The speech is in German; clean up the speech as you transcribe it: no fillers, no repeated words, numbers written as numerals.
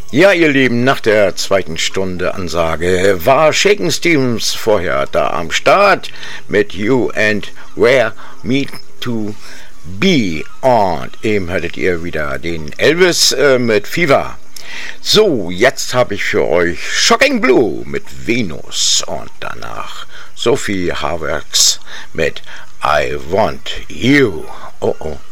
Ja, ihr Lieben, nach der zweiten Stunde Ansage war Shakin' Stevens vorher da am Start mit You and Where Me to Be. Und eben hörtet ihr wieder den Elvis mit Fever. So, jetzt habe ich für euch Shocking Blue mit Venus und danach Sophie Havertz mit I Want You. Oh oh.